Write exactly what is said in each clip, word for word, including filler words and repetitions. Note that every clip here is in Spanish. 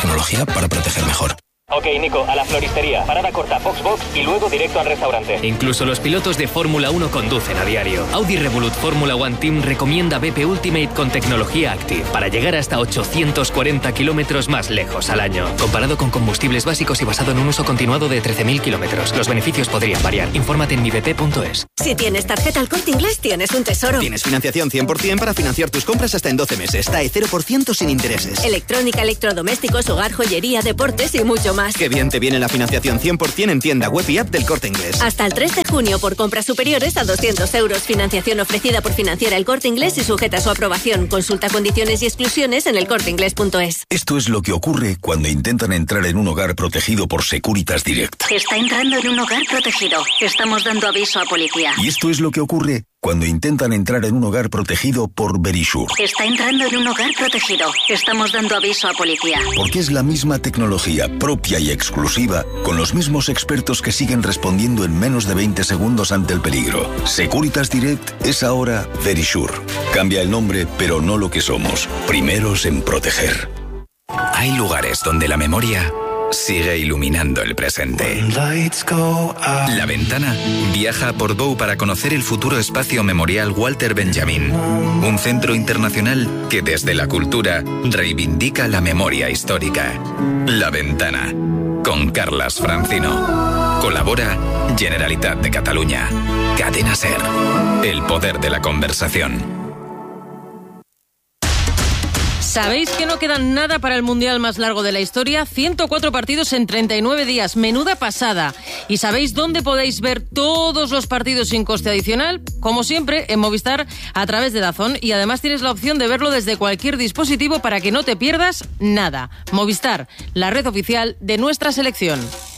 tecnología para proteger mejor. Ok, Nico, a la floristería, parada corta, box box y luego directo al restaurante. Incluso los pilotos de Fórmula uno conducen a diario. Audi Revolut Fórmula One Team recomienda B P Ultimate con tecnología Active para llegar hasta ochocientos cuarenta kilómetros más lejos al año. Comparado con combustibles básicos y basado en un uso continuado de trece mil kilómetros. Los beneficios podrían variar. Infórmate en mi b p punto es. Si tienes tarjeta El Corte Inglés, tienes un tesoro. Tienes financiación cien por ciento para financiar tus compras hasta en doce meses. T A E cero por ciento sin intereses. Electrónica, electrodomésticos, hogar, joyería, deportes y mucho más. Qué bien te viene la financiación cien por ciento en tienda web y app del Corte Inglés. Hasta el tres de junio por compras superiores a doscientos euros. Financiación ofrecida por Financiera El Corte Inglés y sujeta a su aprobación. Consulta condiciones y exclusiones en el corte inglés punto es. Esto es lo que ocurre cuando intentan entrar en un hogar protegido por Securitas Direct. Está entrando en un hogar protegido. Estamos dando aviso a policía. Y esto es lo que ocurre cuando intentan entrar en un hogar protegido por Verisure. Está entrando en un hogar protegido. Estamos dando aviso a policía. Porque es la misma tecnología propia y exclusiva, con los mismos expertos que siguen respondiendo en menos de veinte segundos ante el peligro. Securitas Direct es ahora Verisure. Cambia el nombre, pero no lo que somos. Primeros en proteger. Hay lugares donde la memoria sigue iluminando el presente. La Ventana viaja a Portbou para conocer el futuro espacio memorial Walter Benjamin, un centro internacional que desde la cultura reivindica la memoria histórica. La Ventana, con Carlas Francino. Colabora Generalitat de Catalunya. Cadena SER. El poder de la conversación. ¿Sabéis que no queda nada para el mundial más largo de la historia? ciento cuatro partidos en treinta y nueve días. Menuda pasada. ¿Y sabéis dónde podéis ver todos los partidos sin coste adicional? Como siempre, en Movistar a través de DAZN. Y además tienes la opción de verlo desde cualquier dispositivo para que no te pierdas nada. Movistar, la red oficial de nuestra selección.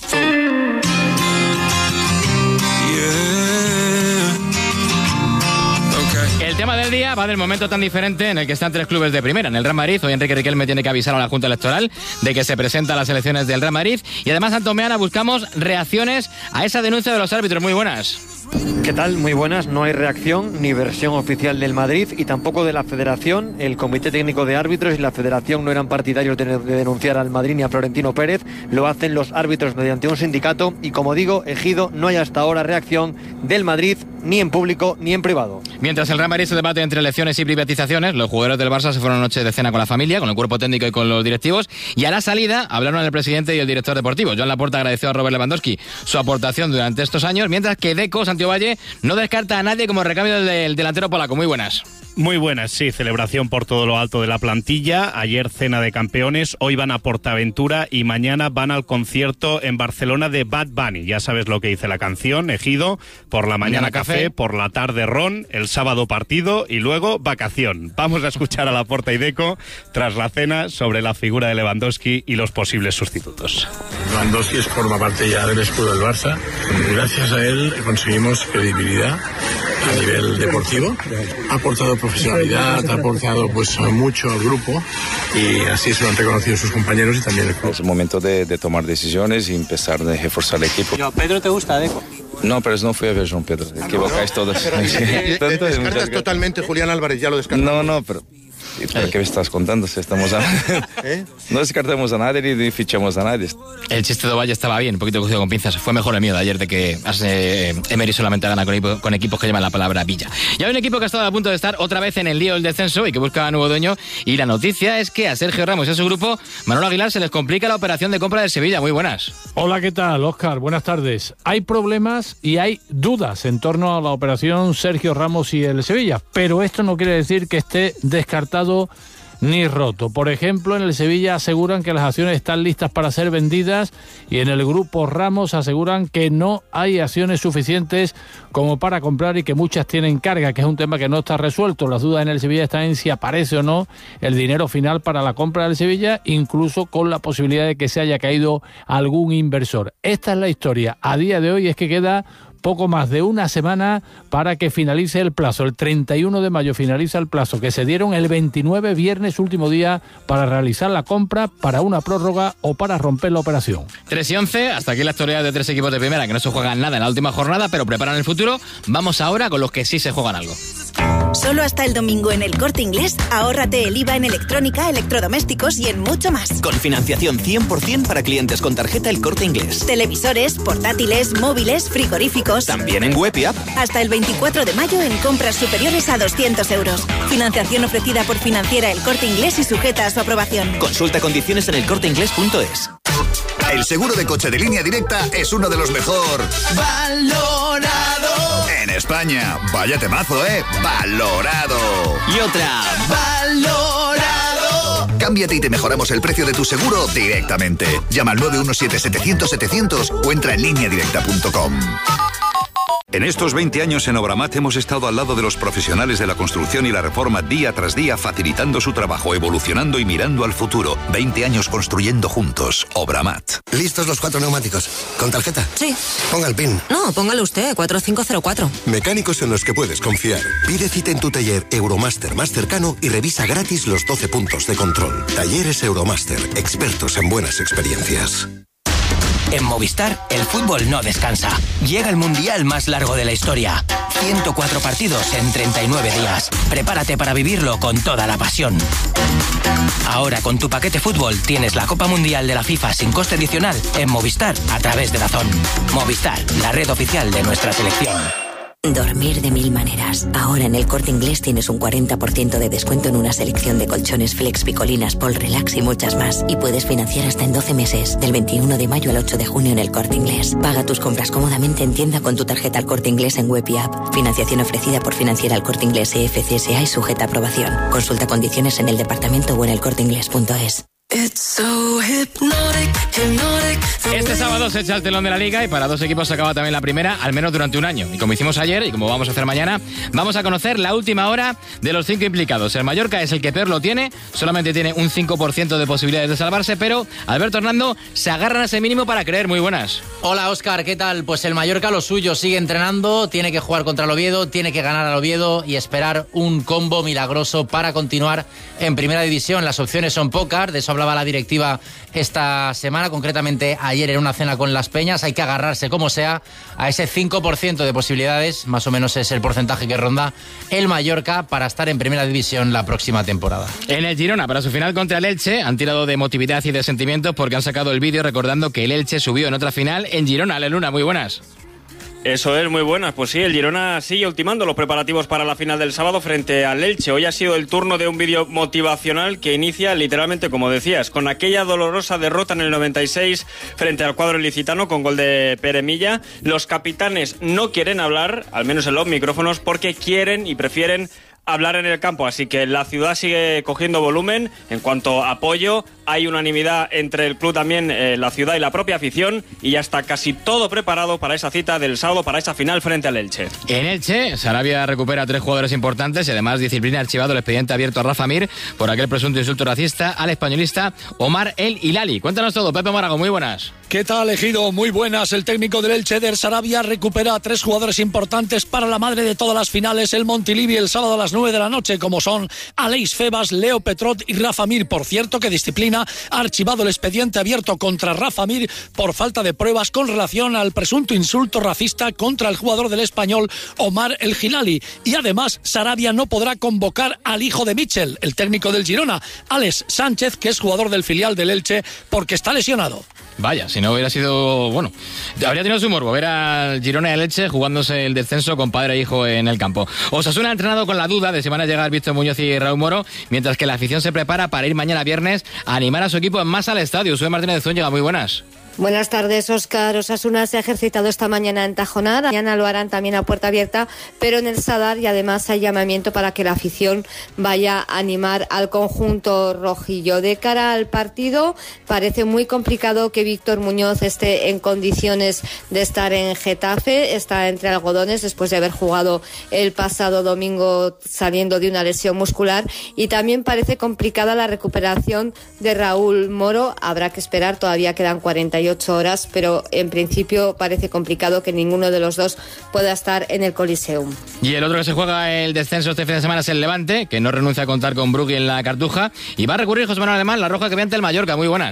El tema del día va del momento tan diferente en el que están tres clubes de primera. En el Real Madrid, hoy Enrique Riquelme tiene que avisar a la Junta Electoral de que se presentan las elecciones del Real Madrid. Y además, Antomeana, buscamos reacciones a esa denuncia de los árbitros. Muy buenas. ¿Qué tal? Muy buenas. No hay reacción ni versión oficial del Madrid y tampoco de la Federación. El Comité Técnico de Árbitros y la Federación no eran partidarios de, de denunciar al Madrid ni a Florentino Pérez. Lo hacen los árbitros mediante un sindicato y, como digo, Ejido, no hay hasta ahora reacción del Madrid ni en público ni en privado. Mientras el Real Madrid se debate entre elecciones y privatizaciones, los jugadores del Barça se fueron anoche de cena con la familia, con el cuerpo técnico y con los directivos, y a la salida hablaron el presidente y el director deportivo. Joan Laporta agradeció a Robert Lewandowski su aportación durante estos años, mientras que Deco Santiovalle no descarta a nadie como recambio del delantero polaco. Muy buenas. Muy buenas, sí, celebración por todo lo alto de la plantilla, ayer cena de campeones, hoy van a Portaventura y mañana van al concierto en Barcelona de Bad Bunny. Ya sabes lo que dice la canción, Ejido, por la mañana, mañana café, café, por la tarde ron, el sábado partido y luego vacación. Vamos a escuchar a Laporta y Deco tras la cena sobre la figura de Lewandowski y los posibles sustitutos. Lewandowski forma parte ya del escudo del Barça. Gracias a él conseguimos credibilidad a nivel deportivo. Ha aportado profesionalidad, ha aportado pues mucho al grupo y así se lo han reconocido sus compañeros y también el club. Es el momento de, de tomar decisiones y empezar a reforzar el equipo. Yo, ¿Pedro te gusta, Deco? No, pero no fui a ver Joan Pedro. Ah, Equivocáis no, no. todos. Pero, eh, eh, descartas totalmente Julián Álvarez, ya lo descartas. No, no, pero... ¿Para qué me estás contando? Si estamos a... ¿Eh? No descartamos a nadie ni fichamos a nadie. El chiste de Ovalle estaba bien, un poquito cogido con pinzas. Fue mejor el mío de ayer, de que eh, Emery solamente gana con, con equipos que llevan la palabra Villa. Y hay un equipo que ha estado a punto de estar otra vez en el lío del descenso y que busca a nuevo dueño. Y la noticia es que a Sergio Ramos y a su grupo, Manolo Aguilar, se les complica la operación de compra del Sevilla. Muy buenas. Hola, ¿qué tal, Óscar? Buenas tardes. Hay problemas y hay dudas en torno a la operación Sergio Ramos y el Sevilla, pero esto no quiere decir que esté descartado ni roto. Por ejemplo, en el Sevilla aseguran que las acciones están listas para ser vendidas y en el grupo Ramos aseguran que no hay acciones suficientes como para comprar y que muchas tienen carga, que es un tema que no está resuelto. Las dudas en el Sevilla están en si aparece o no el dinero final para la compra del Sevilla, incluso con la posibilidad de que se haya caído algún inversor. Esta es la historia. A día de hoy es que queda poco más de una semana para que finalice el plazo. El treinta y uno de mayo finaliza el plazo que se dieron el veintinueve, viernes, último día, para realizar la compra, para una prórroga o para romper la operación. tres y once, hasta aquí la historia de tres equipos de primera que no se juegan nada en la última jornada, pero preparan el futuro. Vamos ahora con los que sí se juegan algo. Solo hasta el domingo en El Corte Inglés, ahórrate el I V A en electrónica, electrodomésticos y en mucho más. Con financiación cien por ciento para clientes con tarjeta El Corte Inglés. Televisores, portátiles, móviles, frigoríficos. También en web y app. Hasta el veinticuatro de mayo en compras superiores a doscientos euros. Financiación ofrecida por Financiera El Corte Inglés y sujeta a su aprobación. Consulta condiciones en el corte inglés punto es. El seguro de coche de Línea Directa es uno de los mejor valorado en España. Vaya temazo, ¿eh? Valorado. Y otra. Valorado. Cámbiate y te mejoramos el precio de tu seguro directamente. Llama al nueve uno siete, setecientos, setecientos o entra en línea directa punto com. En estos veinte años en Obramat hemos estado al lado de los profesionales de la construcción y la reforma día tras día, facilitando su trabajo, evolucionando y mirando al futuro. veinte años construyendo juntos. Obramat. ¿Listos los cuatro neumáticos? ¿Con tarjeta? Sí. Ponga el PIN. No, póngalo usted, cuatro cinco cero cuatro. Mecánicos en los que puedes confiar. Pide cita en tu taller Euromaster más cercano y revisa gratis los doce puntos de control. Talleres Euromaster, expertos en buenas experiencias. En Movistar, el fútbol no descansa. Llega el mundial más largo de la historia. ciento cuatro partidos en treinta y nueve días. Prepárate para vivirlo con toda la pasión. Ahora con tu paquete fútbol tienes la Copa Mundial de la FIFA sin coste adicional en Movistar a través de DAZN. Movistar, la red oficial de nuestra selección. Dormir de mil maneras. Ahora en El Corte Inglés tienes un cuarenta por ciento de descuento en una selección de colchones Flex, Picolinas, Pol Relax y muchas más. Y puedes financiar hasta en doce meses, del veintiuno de mayo al ocho de junio en El Corte Inglés. Paga tus compras cómodamente en tienda con tu tarjeta El Corte Inglés en web y app. Financiación ofrecida por Financiera El Corte Inglés E F C S A y sujeta a aprobación. Consulta condiciones en el departamento o en el corte inglés punto es. So hypnotic, hypnotic. Este sábado se echa el telón de la Liga y para dos equipos se acaba también la primera, al menos durante un año. Y como hicimos ayer y como vamos a hacer mañana, vamos a conocer la última hora de los cinco implicados. El Mallorca es el que peor lo tiene, solamente tiene un cinco por ciento de posibilidades de salvarse, pero Alberto Hernando se agarran a ese mínimo para creer. Muy buenas. Hola Óscar, ¿qué tal? Pues el Mallorca lo suyo, sigue entrenando, tiene que jugar contra el Oviedo, tiene que ganar al Oviedo y esperar un combo milagroso para continuar en Primera División. Las opciones son pocas, de eso hablaba la directiva esta semana, concretamente ayer en una cena con Las Peñas. Hay que agarrarse como sea a ese cinco por ciento de posibilidades, más o menos es el porcentaje que ronda el Mallorca para estar en Primera División la próxima temporada. En el Girona, para su final contra el Elche, han tirado de emotividad y de sentimientos porque han sacado el vídeo recordando que el Elche subió en otra final en Girona. Ale Luna, muy buenas. Eso es, muy buenas. Pues sí, el Girona sigue ultimando los preparativos para la final del sábado frente al Elche. Hoy ha sido el turno de un vídeo motivacional que inicia literalmente, como decías, con aquella dolorosa derrota en el noventa y seis frente al cuadro ilicitano con gol de Pere Milla. Los capitanes no quieren hablar, al menos en los micrófonos, porque quieren y prefieren hablar en el campo, así que la ciudad sigue cogiendo volumen. En cuanto a apoyo, hay unanimidad entre el club también, eh, la ciudad y la propia afición, y ya está casi todo preparado para esa cita del sábado, para esa final frente al Elche. En Elche, Sarabia recupera a tres jugadores importantes y además disciplina archivado el expediente abierto a Rafa Mir por aquel presunto insulto racista al españolista Omar El Hilali. Cuéntanos todo, Pepe Morago, muy buenas. ¿Qué tal, Ejido? Muy buenas. El técnico del Elche, Der Sarabia, recupera a tres jugadores importantes para la madre de todas las finales, el Montilivi, el sábado a las nueve de la noche, como son Aleix Febas, Leo Petrot y Rafa Mir. Por cierto, que Disciplina ha archivado el expediente abierto contra Rafa Mir por falta de pruebas con relación al presunto insulto racista contra el jugador del Español, Omar El Hilali. Y además, Sarabia no podrá convocar al hijo de Mitchell, el técnico del Girona, Alex Sánchez, que es jugador del filial del Elche, porque está lesionado. Vaya, si no hubiera sido... Bueno, habría tenido su morbo ver al Girona y al Elche jugándose el descenso con padre e hijo en el campo. Osasuna ha entrenado con la duda de si van a llegar Víctor Muñoz y Raúl Moro, mientras que la afición se prepara para ir mañana viernes a animar a su equipo en masa al estadio. Sue Martínez de Zúñiga, muy buenas. Buenas tardes, Óscar. Osasuna se ha ejercitado esta mañana en Tajonar. Mañana lo harán también a puerta abierta, pero en el Sadar, y además hay llamamiento para que la afición vaya a animar al conjunto rojillo. De cara al partido, parece muy complicado que Víctor Muñoz esté en condiciones de estar en Getafe. Está entre algodones después de haber jugado el pasado domingo saliendo de una lesión muscular. Y también parece complicada la recuperación de Raúl Moro. Habrá que esperar, todavía quedan cuarenta y ocho horas, pero en principio parece complicado que ninguno de los dos pueda estar en el Coliseum. Y el otro que se juega el descenso este fin de semana es el Levante, que no renuncia a contar con Brugui en la Cartuja, y va a recurrir José Manuel Alemán, la roja que ve ante el Mallorca. Muy buenas.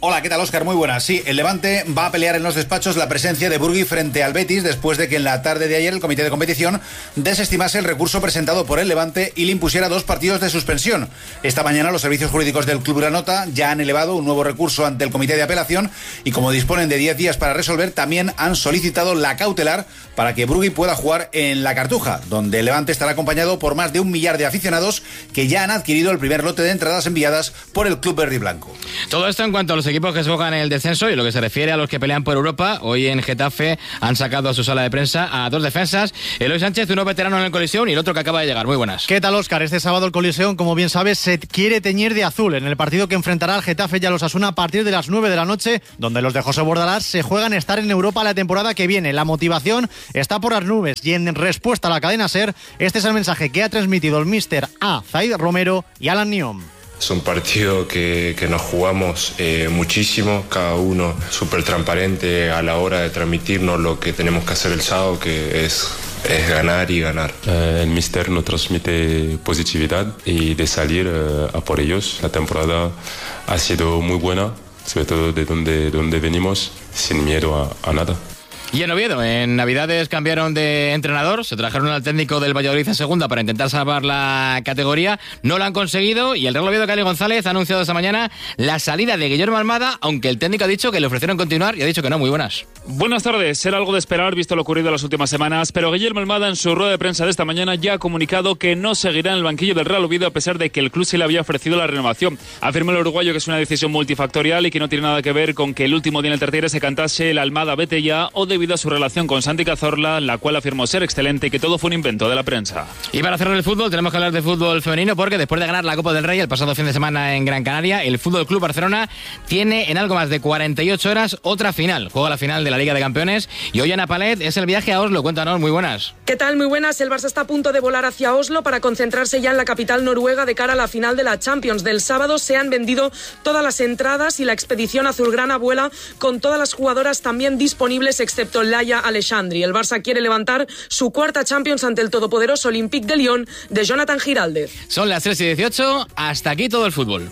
Hola, ¿qué tal, Óscar? Muy buenas. Sí, el Levante va a pelear en los despachos la presencia de Burgui frente al Betis después de que en la tarde de ayer el comité de competición desestimase el recurso presentado por el Levante y le impusiera dos partidos de suspensión. Esta mañana los servicios jurídicos del Club Granota ya han elevado un nuevo recurso ante el comité de apelación y como disponen de diez días para resolver, también han solicitado la cautelar para que Burgui pueda jugar en la Cartuja, donde el Levante estará acompañado por más de un millar de aficionados que ya han adquirido el primer lote de entradas enviadas por el Club Verde y Blanco. Todo esto en cuanto a los equipos que se juegan en el descenso y lo que se refiere a los que pelean por Europa. Hoy en Getafe han sacado a su sala de prensa a dos defensas, Eloy Sánchez, uno veterano en el Coliseum y el otro que acaba de llegar. Muy buenas. ¿Qué tal, Óscar? Este sábado el Coliseum, como bien sabes, se quiere teñir de azul en el partido que enfrentará al Getafe y a los Osasuna a partir de las nueve de la noche, donde los de José Bordalás se juegan estar en Europa la temporada que viene. La motivación está por las nubes y en respuesta a la cadena SER, este es el mensaje que ha transmitido el míster A. Zaid Romero y Alan Niom. Es un partido que, que nos jugamos eh, muchísimo, cada uno súper transparente a la hora de transmitirnos lo que tenemos que hacer el sábado, que es, es ganar y ganar. Eh, el míster nos transmite positividad y de salir eh, a por ellos. La temporada ha sido muy buena, sobre todo de donde, donde venimos, sin miedo a, a nada. Y en Oviedo, en Navidades cambiaron de entrenador, se trajeron al técnico del Valladolid en segunda para intentar salvar la categoría, no lo han conseguido y el Real Oviedo, Cali González, ha anunciado esta mañana la salida de Guillermo Almada, aunque el técnico ha dicho que le ofrecieron continuar y ha dicho que no. Muy buenas. Buenas tardes, era algo de esperar visto lo ocurrido en las últimas semanas, pero Guillermo Almada en su rueda de prensa de esta mañana ya ha comunicado que no seguirá en el banquillo del Real Oviedo a pesar de que el club se le había ofrecido la renovación. Afirma el uruguayo que es una decisión multifactorial y que no tiene nada que ver con que el último día en el tertiario se cantase el Almada vete ya o debido a su relación con Santi Cazorla, la cual afirmó ser excelente y que todo fue un invento de la prensa. Y para cerrar el fútbol tenemos que hablar de fútbol femenino porque después de ganar la Copa del Rey el pasado fin de semana en Gran Canaria, el Fútbol Club Barcelona tiene en algo más de cuarenta y ocho horas otra final. Juega la final de la Liga de Campeones y hoy Ana Palet es el viaje a Oslo. Cuéntanos, muy buenas. ¿Qué tal? Muy buenas. El Barça está a punto de volar hacia Oslo para concentrarse ya en la capital noruega de cara a la final de la Champions. Del sábado se han vendido todas las entradas y la expedición azulgrana vuela con todas las jugadoras también disponibles excepto Laia Alexandri. El Barça quiere levantar su cuarta Champions ante el todopoderoso Olympique de Lyon de Jonathan Giraldez. Son las tres y dieciocho, hasta aquí todo el fútbol.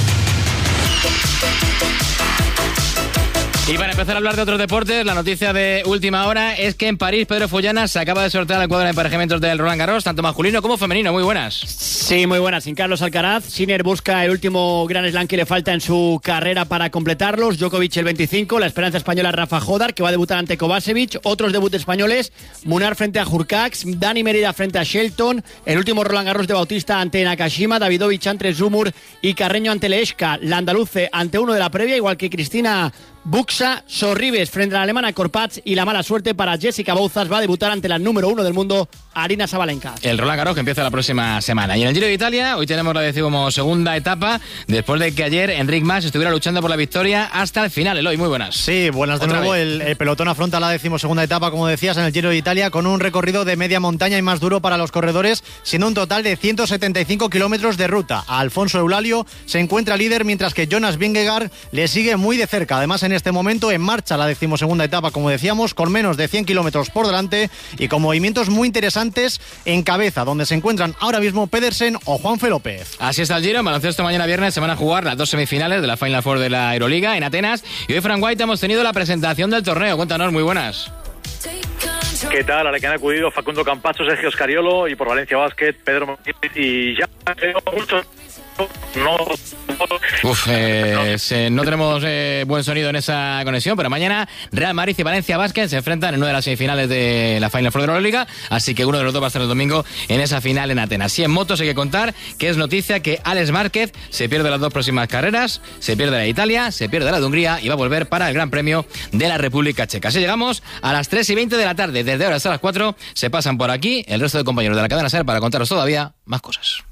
Y para empezar a hablar de otros deportes, la noticia de última hora es que en París Pedro Follanas se acaba de sortear el cuadro de emparejamientos del Roland Garros, tanto masculino como femenino. Muy buenas. Sí, muy buenas. Sin Carlos Alcaraz, Sinner busca el último Grand Slam que le falta en su carrera para completarlos. Djokovic el veinticinco, la esperanza española Rafa Jodar, que va a debutar ante Kovacevic. Otros debuts españoles, Munar frente a Hurkacz, Dani Merida frente a Shelton, el último Roland Garros de Bautista ante Nakashima, Davidovich ante Zumur y Carreño ante Leeshka, la andaluce ante uno de la previa, igual que Cristina Buxa, Sorribes frente a la alemana Korpatz y la mala suerte para Jessica Bouzas, va a debutar ante la número uno del mundo, Arina Sabalenka. El Roland Garros que empieza la próxima semana. Y en el Giro de Italia, hoy tenemos la decimosegunda etapa, después de que ayer Enric Mas estuviera luchando por la victoria hasta el final. Eloy, muy buenas. Sí, buenas de nuevo. El, el pelotón afronta la decimosegunda etapa, como decías, en el Giro de Italia, con un recorrido de media montaña y más duro para los corredores, siendo un total de ciento setenta y cinco kilómetros de ruta. Alfonso Eulalio se encuentra líder, mientras que Jonas Vingegaard le sigue muy de cerca. Además, en este momento en marcha la decimosegunda etapa, como decíamos, con menos de cien kilómetros por delante y con movimientos muy interesantes en cabeza, donde se encuentran ahora mismo Pedersen o Juanfe López. Así está el Giro. En baloncesto mañana viernes se van a jugar las dos semifinales de la Final Four de la Euroliga en Atenas y hoy, Frank White, hemos tenido la presentación del torneo. Cuéntanos, muy buenas. ¿Qué tal? A la que han acudido Facundo Campacho, Sergio Scariolo y por Valencia Basket, Pedro Martínez y ya creo mucho. No. Uf, eh, se, no tenemos eh, buen sonido en esa conexión, pero mañana Real Madrid y Valencia Basket se enfrentan en una de las semifinales de la Final Four de la Euroliga, así que uno de los dos va a estar el domingo en esa final en Atenas. Y en motos hay que contar que es noticia que Alex Márquez se pierde las dos próximas carreras, se pierde la de Italia, se pierde la de Hungría y va a volver para el Gran Premio de la República Checa. Así llegamos a las tres y veinte de la tarde, desde ahora hasta las cuatro se pasan por aquí el resto de compañeros de la cadena SER para contaros todavía más cosas.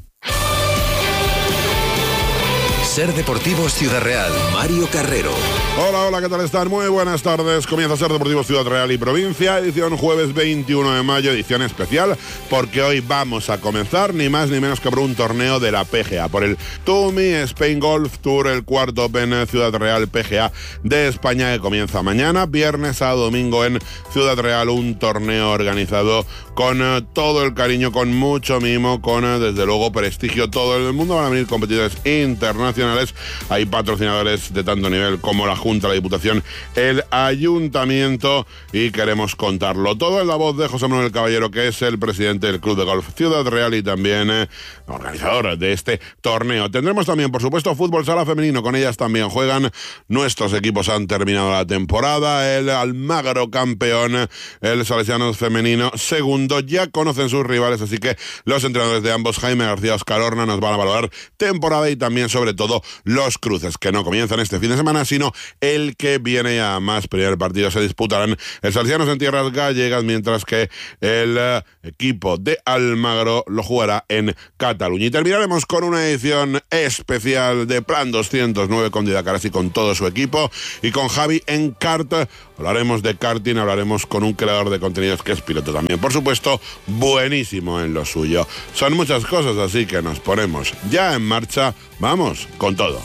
SER Deportivos Ciudad Real, Mario Carrero. Hola, hola, ¿qué tal están? Muy buenas tardes. Comienza SER Deportivos Ciudad Real y Provincia, edición jueves veintiuno de mayo, edición especial, porque hoy vamos a comenzar ni más ni menos que por un torneo de la P G A, por el TUMI Spain Golf Tour, el cuarto Open Ciudad Real P G A de España, que comienza mañana, viernes a domingo en Ciudad Real, un torneo organizado con uh, todo el cariño, con mucho mimo, con uh, desde luego prestigio. Todo el mundo van a venir competidores internacionales internacionales. Hay patrocinadores de tanto nivel como la Junta, la Diputación, el Ayuntamiento, y queremos contarlo todo en la voz de José Manuel Caballero, que es el presidente del Club de Golf Ciudad Real y también eh, organizador de este torneo. Tendremos también, por supuesto, fútbol sala femenino. Con ellas también juegan. Nuestros equipos han terminado la temporada. El Almagro campeón, el Salesianos femenino segundo. Ya conocen sus rivales, así que los entrenadores de ambos, Jaime García, Óscar Horna, nos van a valorar temporada y también, sobre todo, los cruces, que no comienzan este fin de semana, sino el que viene. Ya más primer partido se disputarán el Salesianos en tierras gallegas, mientras que el uh, equipo de Almagro lo jugará en Cataluña. Y terminaremos con una edición especial de Plan doscientos nueve con Didacaras y con todo su equipo, y con Javi en kart. Hablaremos de karting, hablaremos con un creador de contenidos que es piloto también, por supuesto, buenísimo en lo suyo. Son muchas cosas, así que nos ponemos ya en marcha. Vamos con todo.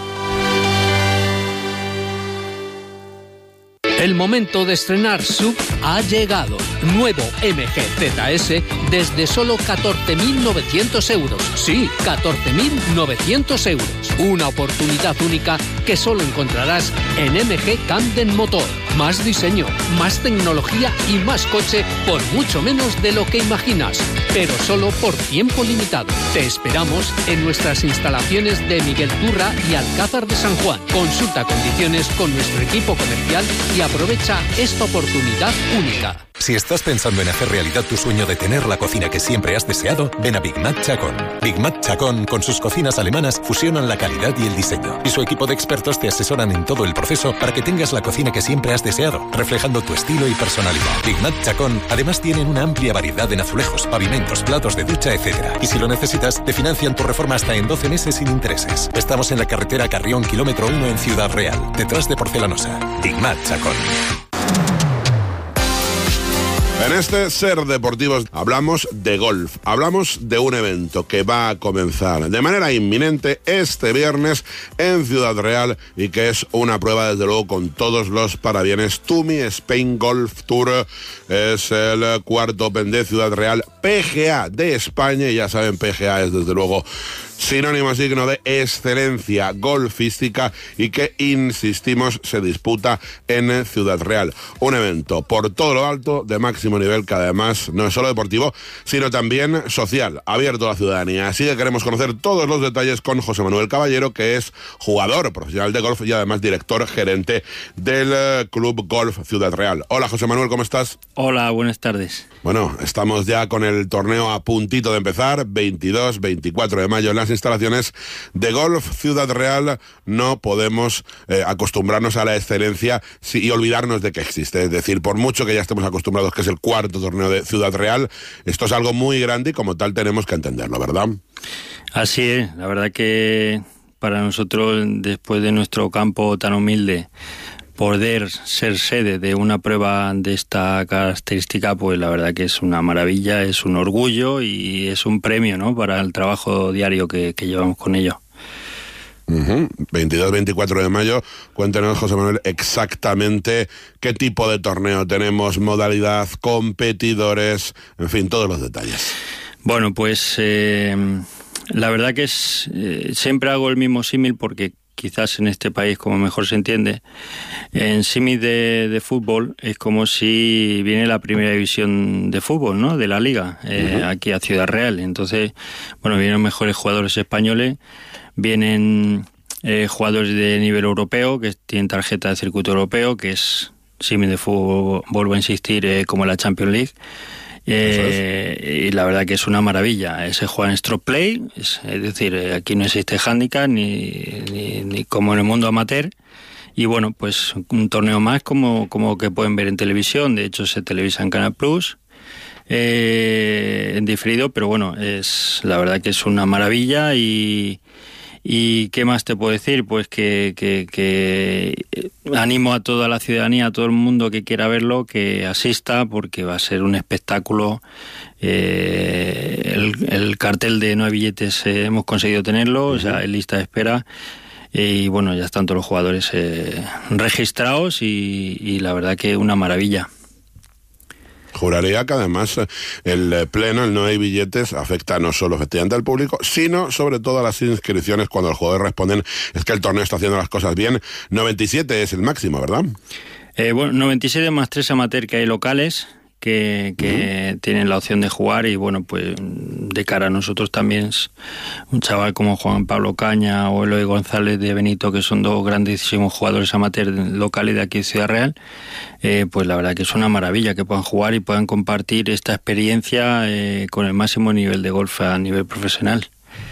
El momento de estrenar S U V ha llegado. Nuevo M G Z S desde solo catorce mil novecientos euros. Sí, catorce mil novecientos euros. Una oportunidad única que solo encontrarás en M G Camden Motor. Más diseño, más tecnología y más coche por mucho menos de lo que imaginas. Pero solo por tiempo limitado. Te esperamos en nuestras instalaciones de Miguel Turra y Alcázar de San Juan. Consulta condiciones con nuestro equipo comercial y aprovecha esta oportunidad única. Si estás pensando en hacer realidad tu sueño de tener la cocina que siempre has deseado, ven a Big Mac Chacón. Big Mac Chacón, con sus cocinas alemanas, fusionan la calidad y el diseño. Y su equipo de expertos te asesoran en todo el proceso para que tengas la cocina que siempre has deseado, reflejando tu estilo y personalidad. Big Mac Chacón además tienen una amplia variedad en azulejos, pavimentos, platos de ducha, etcétera. Y si lo necesitas, te financian tu reforma hasta en doce meses sin intereses. Estamos en la carretera Carrión, kilómetro uno en Ciudad Real, detrás de Porcelanosa. Big Mac Chacón. En este Ser Deportivos hablamos de golf, hablamos de un evento que va a comenzar de manera inminente este viernes en Ciudad Real y que es una prueba desde luego con todos los parabienes. Tumi Spain Golf Tour es el cuarto Open de Ciudad Real, P G A de España, y ya saben, P G A es desde luego sinónimo signo de excelencia golfística y que, insistimos, se disputa en Ciudad Real. Un evento por todo lo alto, de máximo nivel, que además no es solo deportivo, sino también social, abierto a la ciudadanía. Así que queremos conocer todos los detalles con José Manuel Caballero, que es jugador profesional de golf y además director gerente del Club Golf Ciudad Real. Hola, José Manuel, ¿cómo estás? Hola, buenas tardes. Bueno, estamos ya con el torneo a puntito de empezar, veintidós, veinticuatro de mayo en las instalaciones de Golf Ciudad Real. No podemos eh, acostumbrarnos a la excelencia si, y olvidarnos de que existe. Es decir, por mucho que ya estemos acostumbrados que es el cuarto torneo de Ciudad Real, esto es algo muy grande y como tal tenemos que entenderlo, ¿verdad? Así es, la verdad que para nosotros, después de nuestro campo tan humilde, poder ser sede de una prueba de esta característica, pues la verdad que es una maravilla, es un orgullo y es un premio, ¿no?, para el trabajo diario que, que llevamos con ello. Uh-huh. veintidós veinticuatro de mayo, cuéntenos, José Manuel, exactamente qué tipo de torneo tenemos, modalidad, competidores, en fin, todos los detalles. Bueno, pues eh, la verdad que es eh, siempre hago el mismo símil porque quizás en este país, como mejor se entiende, en símil de, de fútbol es como si viene la primera división de fútbol, ¿no?, de la liga, eh, uh-huh. aquí a Ciudad Real. Entonces, bueno, vienen mejores jugadores españoles, vienen eh, jugadores de nivel europeo que tienen tarjeta de circuito europeo, que es símil de fútbol, vuelvo a insistir, eh, como la Champions League. Eh, y la verdad que es una maravilla. Se juega en stroke play, es, es decir, aquí no existe handicap ni, ni, ni como en el mundo amateur. Y bueno, pues un torneo más como, como que pueden ver en televisión. De hecho, se televisa en Canal Plus eh, en diferido, pero bueno, es la verdad que es una maravilla. Y ¿Y qué más te puedo decir? Pues que, que, que animo a toda la ciudadanía, a todo el mundo que quiera verlo, que asista, porque va a ser un espectáculo. Eh, el, el cartel de no hay billetes eh, hemos conseguido tenerlo, o sea, en lista de espera. Y bueno, ya están todos los jugadores eh, registrados y, y la verdad que una maravilla. Juraría que además el pleno, el no hay billetes, afecta no solo efectivamente al público, sino sobre todo a las inscripciones cuando los jugadores responden es que el torneo está haciendo las cosas bien. noventa y siete es el máximo, ¿verdad? Eh, bueno, noventa y siete más tres amateur que hay locales que, que uh-huh. tienen la opción de jugar y bueno, pues de cara a nosotros también es un chaval como Juan Pablo Caña o Eloy González de Benito, que son dos grandísimos jugadores amateur locales de aquí de Ciudad Real, eh, pues la verdad que es una maravilla que puedan jugar y puedan compartir esta experiencia eh, con el máximo nivel de golf a nivel profesional.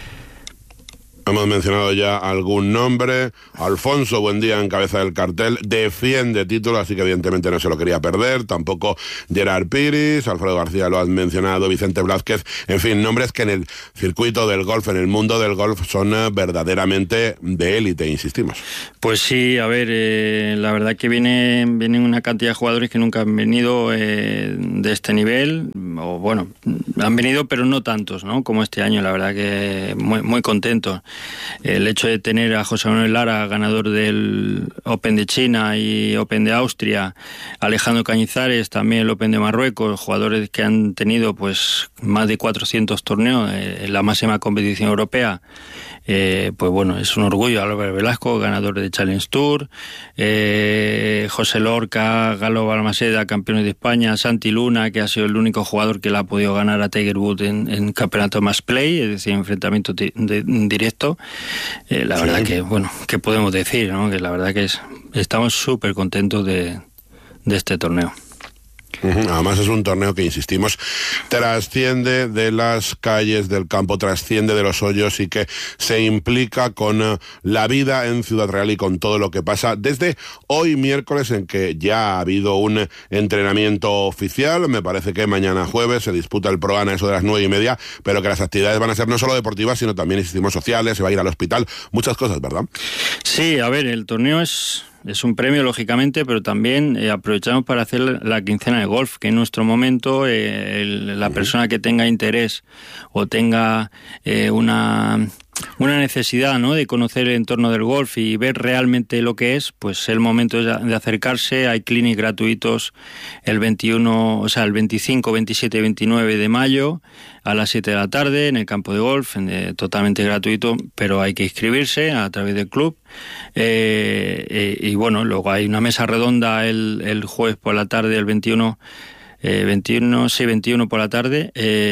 Hemos mencionado ya algún nombre. Alfonso Buendía en cabeza del cartel, defiende título, así que evidentemente no se lo quería perder. Tampoco Gerard Piris, Alfredo García lo has mencionado, Vicente Blázquez, en fin, nombres que en el circuito del golf, en el mundo del golf, son verdaderamente de élite, insistimos. Pues sí, a ver, eh, la verdad que viene, vienen una cantidad de jugadores que nunca han venido eh, de este nivel, o bueno, han venido pero no tantos, ¿no? Como este año, la verdad que muy, muy contentos. El hecho de tener a José Manuel Lara, ganador del Open de China y Open de Austria, Alejandro Cañizares, también el Open de Marruecos, jugadores que han tenido pues más de cuatrocientos torneos en la máxima competición europea, eh, pues bueno, es un orgullo. Álvaro Velasco, ganador de Challenge Tour, eh, José Lorca, Galo Balmaceda, campeones de España, Santi Luna, que ha sido el único jugador que le ha podido ganar a Tiger Woods en, en campeonato Match Play, es decir, enfrentamiento de, de, directo. Eh, la sí. verdad que, bueno, ¿qué podemos decir, no? Que la verdad que es, estamos súper contentos de, de este torneo. Además es un torneo que, insistimos, trasciende de las calles del campo, trasciende de los hoyos y que se implica con uh, la vida en Ciudad Real y con todo lo que pasa desde hoy miércoles, en que ya ha habido un entrenamiento oficial. Me parece que mañana jueves se disputa el Pro Ana, eso de las nueve y media, pero que las actividades van a ser no solo deportivas, sino también, insistimos, sociales, se va a ir al hospital, muchas cosas, ¿verdad? Sí, a ver, el torneo es... Es un premio, lógicamente, pero también eh, aprovechamos para hacer la quincena de golf, que en nuestro momento eh, el, la persona que tenga interés o tenga eh, una... una necesidad, ¿no?, de conocer el entorno del golf y ver realmente lo que es, pues es el momento de acercarse. Hay clinics gratuitos el veintiuno, o sea, el veinticinco, veintisiete y veintinueve de mayo a las siete de la tarde en el campo de golf, eh, totalmente gratuito, pero hay que inscribirse a través del club. Eh, eh, y bueno, luego hay una mesa redonda el, el jueves por la tarde, el veintiuno, eh, veintiuno, sí, veintiuno por la tarde,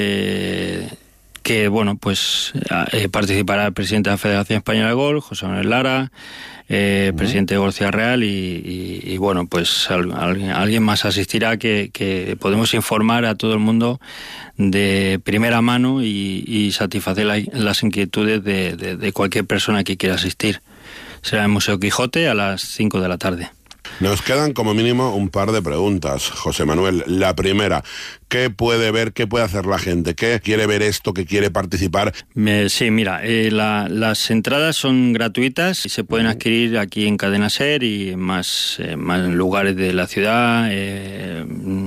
eh, que bueno, pues eh, participará el presidente de la Federación Española de Golf, José Manuel Lara, eh, uh-huh. presidente de Golf Ciudad Real, y, y, y bueno, pues al, alguien, alguien más asistirá, que, que podemos informar a todo el mundo de primera mano y, y satisfacer la, las inquietudes de, de, de cualquier persona que quiera asistir. Será en el Museo Quijote a las cinco de la tarde. Nos quedan como mínimo un par de preguntas, José Manuel. La primera, ¿qué puede ver, qué puede hacer la gente? ¿Qué quiere ver esto, qué quiere participar? Eh, sí, mira, eh, la, las entradas son gratuitas y se pueden adquirir aquí en Cadena Ser y en más, eh, más lugares de la ciudad, eh,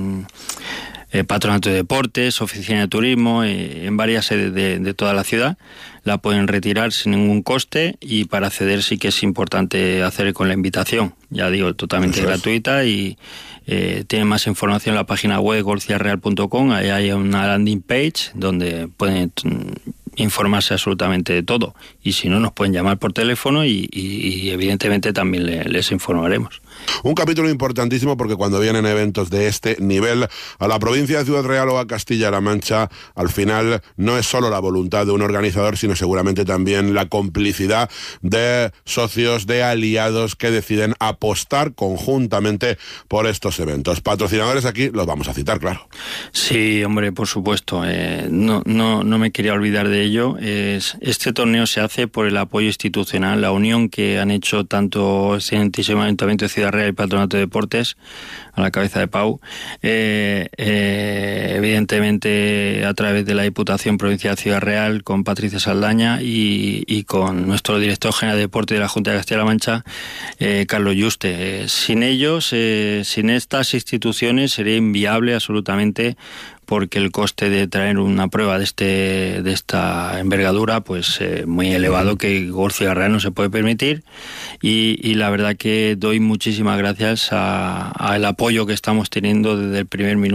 eh, Patronato de Deportes, Oficina de Turismo, eh, en varias sedes de, de toda la ciudad. La pueden retirar sin ningún coste, y para acceder sí que es importante hacer con la invitación. Ya digo, totalmente Eso gratuita es. y eh, tiene más información en la página web golf ciudad real punto com. Ahí hay una landing page donde pueden informarse absolutamente de todo. Y si no, nos pueden llamar por teléfono y, y, y evidentemente también le, les informaremos. Un capítulo importantísimo, porque cuando vienen eventos de este nivel a la provincia de Ciudad Real o a Castilla-La Mancha, al final no es solo la voluntad de un organizador, sino seguramente también la complicidad de socios, de aliados que deciden apostar conjuntamente por estos eventos. Patrocinadores aquí los vamos a citar, claro. Sí, hombre, por supuesto. Eh, no, no, no me quería olvidar de ello. Es, este torneo se hace por el apoyo institucional, la unión que han hecho tanto el excelentísimo Ayuntamiento de Ciudad Real y Patronato de Deportes, a la cabeza de Pau, eh, eh, evidentemente a través de la Diputación Provincial de Ciudad Real, con Patricia Saldaña y, y con nuestro director general de Deporte de la Junta de Castilla-La Mancha, eh, Carlos Yuste. Eh, sin ellos, eh, sin estas instituciones, sería inviable absolutamente, porque el coste de traer una prueba de este de esta envergadura, pues eh, muy elevado, que Golf Ciudad Real no se puede permitir, y, y la verdad que doy muchísimas gracias al apoyo que estamos teniendo desde el primer minuto,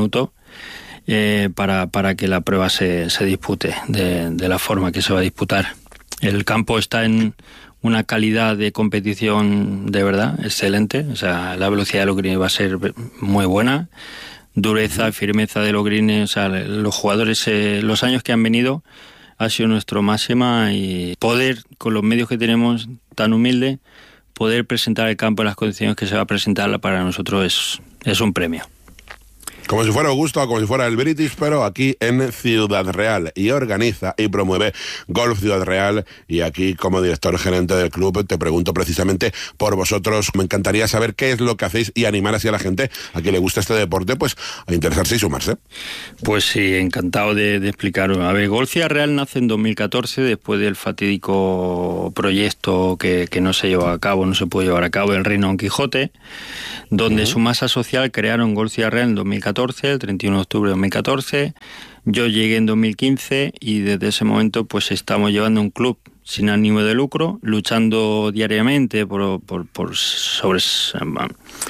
eh, para, para que la prueba se, se dispute de, de la forma que se va a disputar. El campo está en una calidad de competición de verdad excelente, o sea, la velocidad de los greens va a ser muy buena, dureza y firmeza de los greens, o sea, los jugadores, eh, los años que han venido ha sido nuestro máxima, y poder, con los medios que tenemos tan humilde, poder presentar el campo en las condiciones que se va a presentar para nosotros es, es un premio. Como si fuera Augusta o como si fuera el British, pero aquí en Ciudad Real. Y organiza y promueve Golf Ciudad Real. Y aquí, como director gerente del club, te pregunto precisamente por vosotros. Me encantaría saber qué es lo que hacéis y animar así a la gente a que le guste este deporte, pues a interesarse y sumarse. Pues sí, encantado de, de explicaros. A ver, Golf Ciudad Real nace en dos mil catorce, después del fatídico proyecto que, que no se llevó a cabo, no se pudo llevar a cabo, el Reino Don Quijote, donde uh-huh. su masa social crearon Golf Ciudad Real en dos mil catorce, el treinta y uno de octubre de dos mil catorce. Yo llegué en dos mil quince y desde ese momento pues estamos llevando un club sin ánimo de lucro, luchando diariamente por, por, por sobre